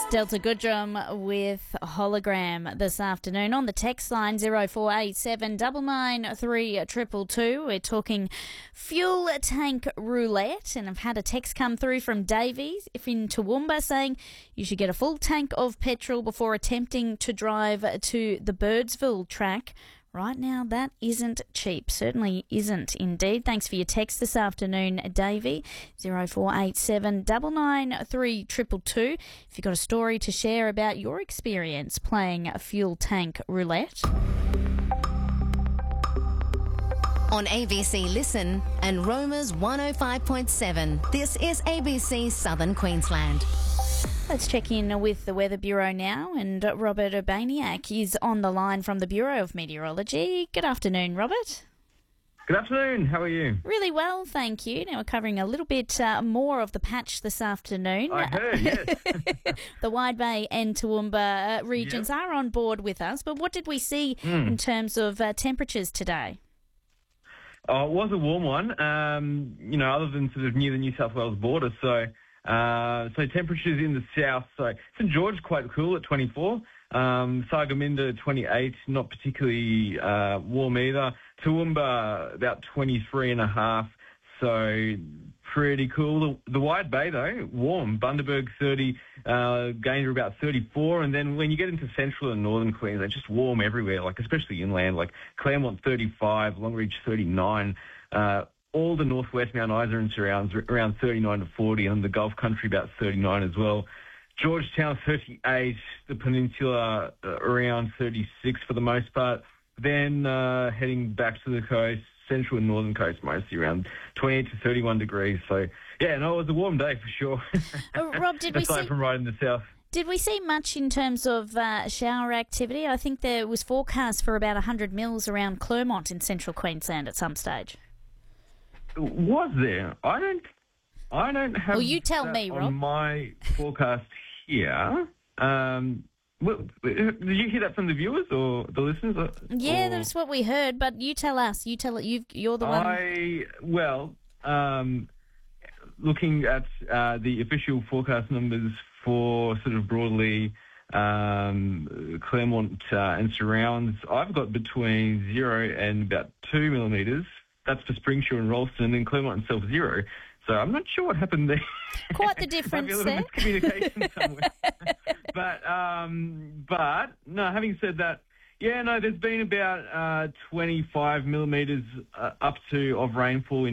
Delta Goodrum with Hologram this afternoon on the text line 0487 993 222. We're talking fuel tank roulette, and I've had a text come through from Davies in Toowoomba saying you should get a full tank of petrol before attempting to drive to the Birdsville track. Right now, that isn't cheap. Certainly isn't indeed. Thanks for your text this afternoon, Davey. 0487 993 222. If you've got a story to share about your experience playing fuel tank roulette. On ABC Listen and Roma's 105.7, this is ABC Southern Queensland. Let's check in with the Weather Bureau now, and Robert Urbaniak is on the line from the Bureau of Meteorology. Good afternoon, Robert. Good afternoon. How are you? Really well, thank you. Now we're covering a little bit more of the patch this afternoon. I heard, yes. The Wide Bay and Toowoomba regions are on board with us, but what did we see in terms of temperatures today? Oh, it was a warm one, other than sort of near the New South Wales border. So temperatures in the south. So St George quite cool at 24. Sargominda 28, not particularly warm either. Toowoomba about 23.5. So pretty cool. The Wide Bay though, warm. Bundaberg 30, Gayndah about 34, and then when you get into central and northern Queensland, just warm everywhere. Like especially inland, like Claremont 35, Longreach 39. All the northwest Mount Isa and surrounds around 39 to 40, and the Gulf Country about 39 as well. Georgetown 38, the Peninsula around 36 for the most part. Then heading back to the coast, central and northern coast mostly around 28 to 31 degrees. So yeah, no, it was a warm day for sure. Rob, did we aside from right in the south? Did we see much in terms of shower activity? I think there was forecast for about 100 mils around Claremont in central Queensland at some stage. Was there? I don't have. Well, you tell me, on Rob. My forecast here. Did you hear that from the viewers or the listeners? Yeah, that's what we heard. But you tell us. You tell it. You're the one. Looking at the official forecast numbers for sort of broadly Claremont and surrounds, I've got between 0 and about 2 millimetres. That's for Springsure and Ralston, and then Claremont itself 0. So I'm not sure what happened there. Quite the difference there. Miscommunication somewhere. But no. Having said that, there's been about 25 millimetres up to of rainfall in